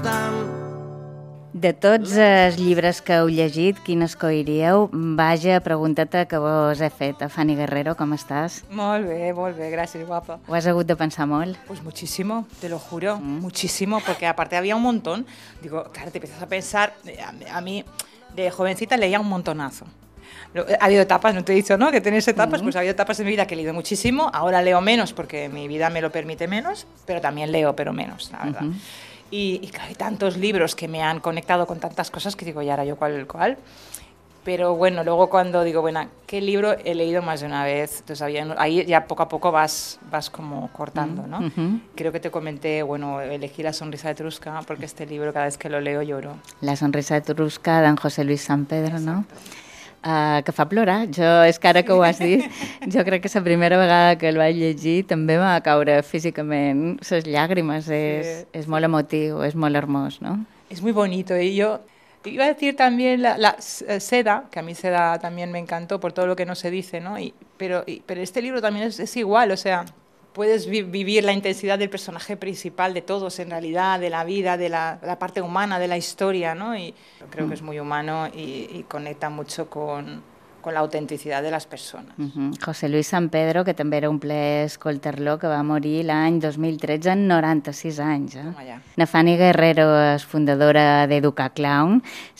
tant. De tots els llibres que heu llegit, quin escolliríeu? Vaja, pregunta-te que vos he fet. Fanny Guerrero, com estàs? Molt bé, gràcies, guapa. Ho has hagut de pensar molt? Pues muchísimo, te lo juro, muchísimo, porque aparte había un montón. Digo, claro, te empiezas a pensar, a mí de jovencita leía un montonazo. Ha habido etapas, no te he dicho, ¿no?, que tenés etapas, pues ha habido etapas en mi vida que he leído muchísimo, ahora leo menos porque mi vida me lo permite menos, pero también leo, pero menos, la verdad. Y claro, hay tantos libros que me han conectado con tantas cosas que digo, ¿y ahora yo cuál? Pero bueno, luego cuando digo, bueno, ¿qué libro he leído más de una vez? Entonces ahí ya poco a poco vas como cortando, ¿no? Creo que te comenté, bueno, elegí La sonrisa etrusca porque este libro cada vez que lo leo lloro. La sonrisa etrusca d'en José Luis San Pedro, no? Que fa plorar. Jo, és que ara que ho has dit, jo crec que la primera vegada que el vaig llegir també va caure físicament les llàgrimes. És molt emotiu, és molt hermós, ¿no? Es muy bonito. Y yo iba a decir también la Seda, que a mí Seda también me encantó por todo lo que no se dice, ¿no? Pero este libro también es igual, o sea, puedes vivir la intensidad del personaje principal, de todos en realidad, de la vida, de la parte humana, de la historia, ¿no? Y creo que es muy humano y conecta mucho con la autenticidad de les persones. José Luis San Pedro, que també era un ple escoltar-lo, que va morir l'any 2013 en 96 anys. Na Fanny Guerrero és fundadora d'Educar Clown.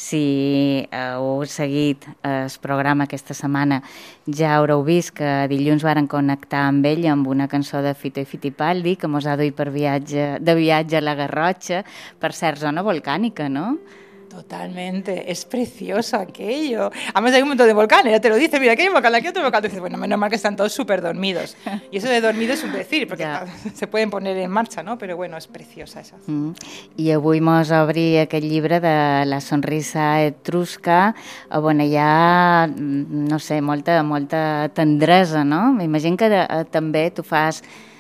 Si heu seguit el programa aquesta setmana, ja haureu vist que dilluns varen connectar amb ell amb una cançó de Fito i Fitipaldi que mos ha duit de viatge a la Garrotxa, per cert, zona volcànica, no? Totalmente, es precioso aquello. Además hay un montón de volcanes, ya te lo dice, mira, aquí hay un volcán, aquí hay otro volcán. Tú dices, bueno, menos mal que están todos súper dormidos. Y eso de dormido es un decir, porque se pueden poner en marcha, ¿no? Pero bueno, es preciosa esa. I avui mos obri aquest llibre de La sonrisa etrusca, on hi ha, no sé, molta tendresa, no? M'imagino que també tu fas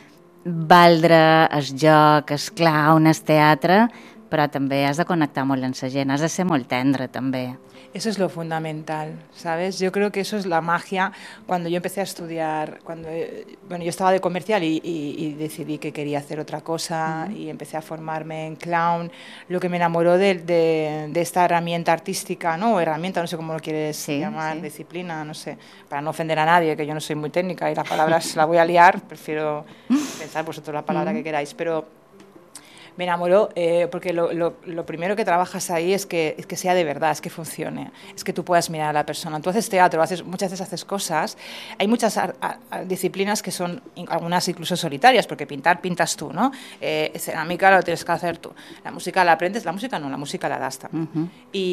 valdre el joc, el clown, el teatre, però també has de connectar molt amb la gent, has de ser molt tendre també. Eso es lo fundamental, ¿sabes? Yo creo que eso es la magia. Cuando yo empecé a estudiar, yo estaba de comercial y decidí que quería hacer otra cosa y empecé a formarme en clown. Lo que me enamoró de esta herramienta artística, ¿no? Herramienta, no sé cómo lo quieres llamar, disciplina, no sé, para no ofender a nadie, que yo no soy muy técnica y las palabras la voy a liar, prefiero pensar vosotros la palabra que queráis, pero me enamoró porque lo primero que trabajas ahí es que sea de verdad, es que funcione, es que tú puedas mirar a la persona. Tú haces teatro, muchas veces haces cosas. Hay muchas disciplinas que son algunas incluso solitarias, porque pintas tú, ¿no? Cerámica lo tienes que hacer tú. La música la aprendes, la música no, la música la das también.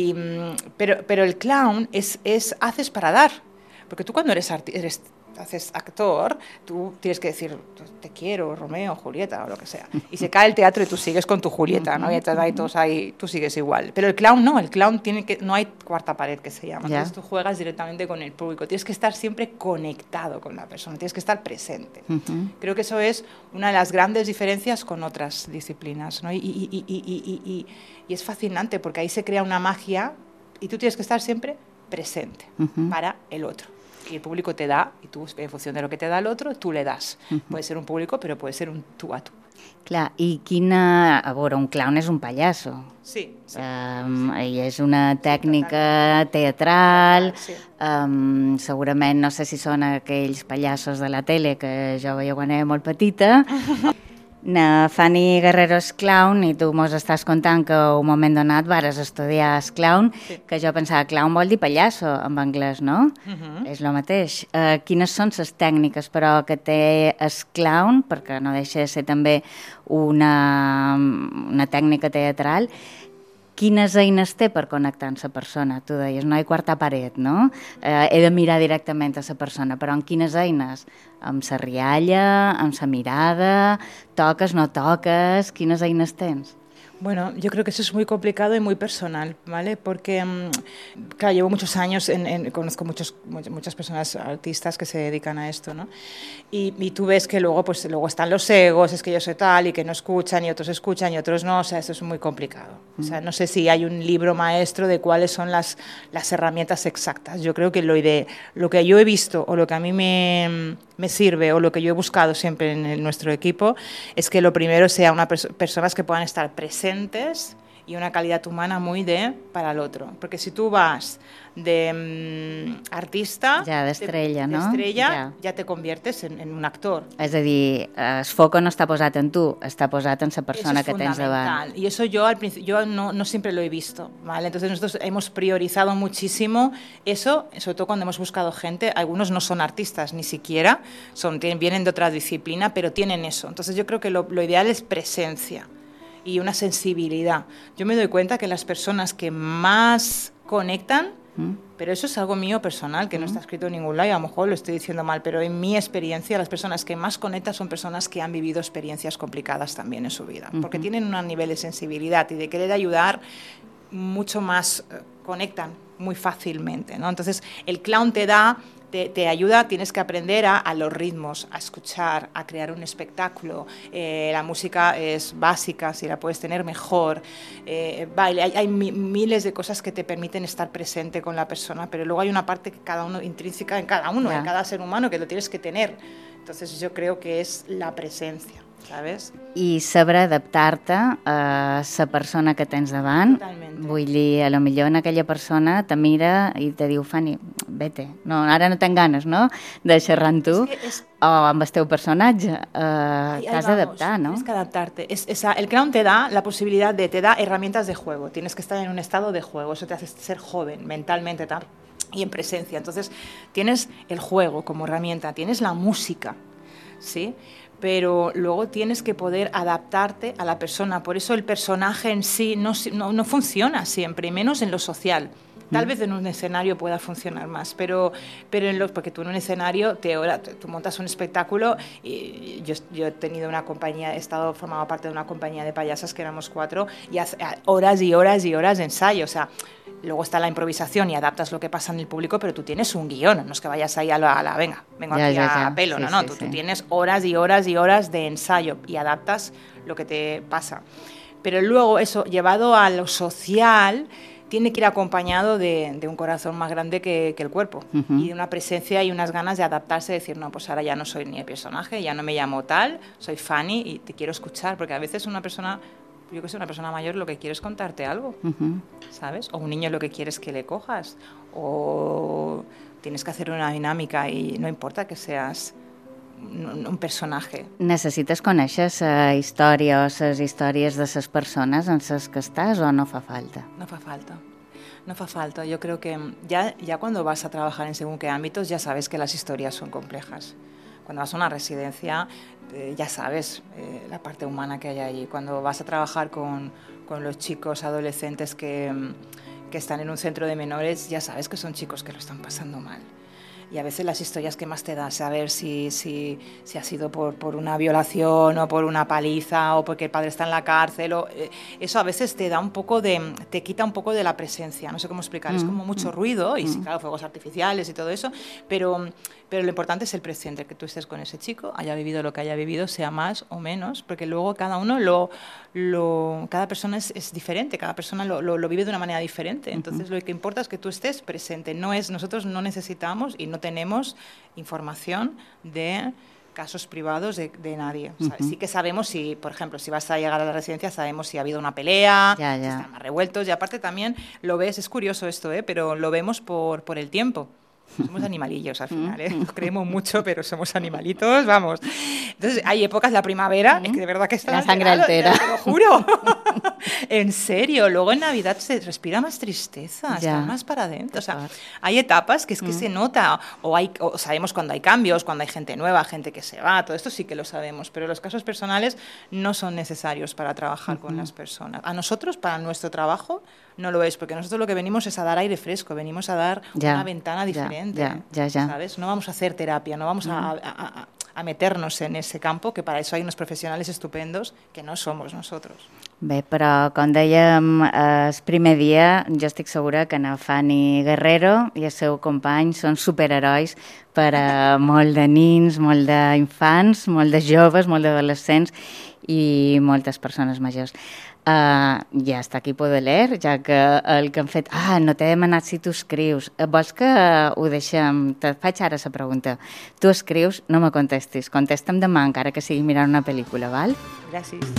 Pero el clown haces para dar, porque tú cuando eres haces actor, tú tienes que decir te quiero, Romeo, Julieta o lo que sea, y se cae el teatro y tú sigues con tu Julieta, ¿no? Y entonces ahí todos ahí, tú sigues igual. Pero el clown no, no hay cuarta pared, que se llama. Entonces tú juegas directamente con el público, tienes que estar siempre conectado con la persona, tienes que estar presente. Creo que eso es una de las grandes diferencias con otras disciplinas, ¿no? Y es fascinante porque ahí se crea una magia y tú tienes que estar siempre presente para el otro. Y el público te da, y tú, en función de lo que te da el otro, tú le das. Puede ser un público, pero puede ser un tú a tú. Clar, i quina... A veure, un clown és un pallasso. Sí. I és una tècnica teatral, segurament, no sé si són aquells pallassos de la tele que jo veia quan era molt petita. Na Fanny Guerrero és clown i tu mos estàs contant que un moment donat vares estudiar el clown, que jo pensava clown vol dir pallasso en anglès, no? És el mateix. Quines són les tècniques, però, que té el clown, perquè no deixa de ser també una tècnica teatral, quines eines té per connectar amb la persona? Tu deies, no hi ha quarta paret, no? He de mirar directament a la persona, però amb quines eines? Amb la rialla, amb la mirada, toques, no toques, quines eines tens? Bueno, yo creo que eso es muy complicado y muy personal, ¿vale? Porque, claro, llevo muchos años, conozco muchas personas artistas que se dedican a esto, ¿no? Y tú ves que luego están los egos, es que yo soy tal y que no escuchan y otros escuchan y otros no, o sea, eso es muy complicado. O sea, no sé si hay un libro maestro de cuáles son las herramientas exactas. Yo creo que lo que yo he visto o lo que a mí me sirve o lo que yo he buscado siempre en nuestro equipo es que lo primero sea personas que puedan estar presentes y una calidad humana muy de para el otro. Porque si tú vas de artista, d'estrella, no? Ja te conviertes en un actor. És a dir, el foco no està posat en tu, està posat en la persona que tens davant. Y eso yo al principio no siempre lo he visto, ¿vale? Entonces nosotros hemos priorizado muchísimo eso, sobre todo cuando hemos buscado gente. Algunos no son artistas ni siquiera, vienen de otra disciplina, pero tienen eso. Entonces yo creo que lo ideal es presencia y una sensibilidad. Yo me doy cuenta que las personas que más conectan, pero eso es algo mío personal, que no está escrito en ningún lado y a lo mejor lo estoy diciendo mal, pero en mi experiencia las personas que más conectan son personas que han vivido experiencias complicadas también en su vida, porque tienen un nivel de sensibilidad y de querer ayudar mucho más, conectan muy fácilmente, ¿no? Entonces el clown te ayuda, tienes que aprender a los ritmos, a escuchar, a crear un espectáculo. La música es básica, si la puedes tener mejor. Baile, hay miles de cosas que te permiten estar presente con la persona, pero luego hay una parte que cada uno, intrínseca en cada uno, en cada ser humano, que lo tienes que tener. Entonces yo creo que es la presencia, ¿sabes? I saber adaptar-te a la persona que tens davant. Totalment. Vull dir, a lo millor en aquella persona te mira i te diu, Fanny, vete. No, ara no tenc ganes, no?, de xerrar amb tu. O amb el teu personatge. T'has d'adaptar, ¿no? Tienes que adaptarte. El clown te da la posibilidad te da herramientas de juego. Tienes que estar en un estado de juego. Eso te hace ser joven mentalmente, tal, y en presencia. Entonces, tienes el juego como herramienta, tienes la música, ¿sí? Pero luego tienes que poder adaptarte a la persona. Por eso el personaje en sí no funciona siempre, y menos en lo social. Tal vez en un escenario pueda funcionar más, pero porque tú en un escenario tú montas un espectáculo, y yo he tenido una compañía, formado parte de una compañía de payasas que éramos 4, y hace horas y horas y horas de ensayo, o sea, luego está la improvisación y adaptas lo que pasa en el público, pero tú tienes un guión, no es que vayas ahí vengo aquí a pelo, sí, no, tú tienes horas y horas y horas de ensayo y adaptas lo que te pasa. Pero luego eso, llevado a lo social, tiene que ir acompañado de un corazón más grande que el cuerpo, y de una presencia y unas ganas de adaptarse, de decir, no, pues ahora ya no soy ni el personaje, ya no me llamo tal, soy Fanny y te quiero escuchar, porque a veces una persona mayor lo que quiere es contarte algo, ¿sabes? O un niño lo que quiere es que le cojas, o tienes que hacer una dinámica y no importa que seas un personatge. Necessites conèixer la història o les històries de les persones en les que estàs o no fa falta? No fa falta. No fa falta. Yo creo que ya cuando vas a trabajar en según qué ámbitos ya sabes que las historias son complejas. Cuando vas a una residencia ya sabes la parte humana que hay ahí. Cuando vas a trabajar con los chicos adolescentes que están en un centro de menores, ya sabes que son chicos que lo están pasando mal. Y a veces las historias que más te da saber si ha sido por una violación o por una paliza o porque el padre está en la cárcel, eso a veces te quita un poco de la presencia, no sé cómo explicar, es como mucho ruido y sí, claro, fuegos artificiales y todo eso, pero lo importante es el presente, que tú estés con ese chico, haya vivido lo que haya vivido, sea más o menos, porque luego cada uno cada persona es diferente, cada persona lo vive de una manera diferente, entonces lo que importa es que tú estés presente, nosotros no necesitamos y no tenemos información de casos privados de nadie. O sea, sí que sabemos si, por ejemplo, si vas a llegar a la residencia, sabemos si ha habido una pelea, si están más revueltos, y aparte también lo ves, es curioso esto, pero lo vemos por el tiempo. Somos animalillos al final, nos creemos mucho, pero somos animalitos, vamos. Entonces hay épocas, la primavera, es que de verdad que está la sangre altera. Te lo juro. En serio, luego en Navidad se respira más tristeza, está más para adentro. O sea, hay etapas que es que se nota, o sabemos cuando hay cambios, cuando hay gente nueva, gente que se va, todo esto sí que lo sabemos, pero los casos personales no son necesarios para trabajar con las personas. A nosotros, para nuestro trabajo, no lo es, porque nosotros lo que venimos es a dar aire fresco, venimos a dar una ventana diferente, ¿sabes? No vamos a hacer terapia, no vamos a meternos en ese campo, que para eso hay unos profesionales estupendos que no somos nosotros. Bé, però com dèiem el primer dia, jo estic segura que na Fanny Guerrero i el seu company són superherois per a molt de nins, molt d'infants, molt de joves, molt d'adolescents i moltes persones majors. Ja està aquí Poder Leer, ja que el que han fet... no t'he demanat si tu escrius. Vols que ho deixem? Te faig ara la pregunta. Tu escrius? No me contestis. Contesta'm demà, encara que sigui mirant una pel·lícula, val? Gràcies.